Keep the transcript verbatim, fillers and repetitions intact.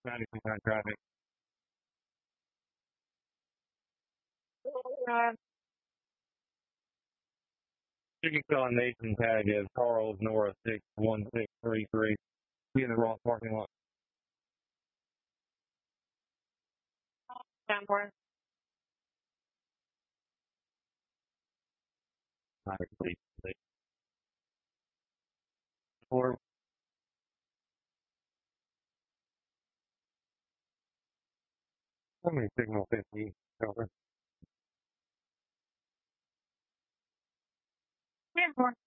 Madison County traffic. Uh, Chickasaw Nation tag is Charles Nora six one six three three. Be in the Ross parking lot. Down for please. Four. Let me signal fifty. Over. Yeah, four.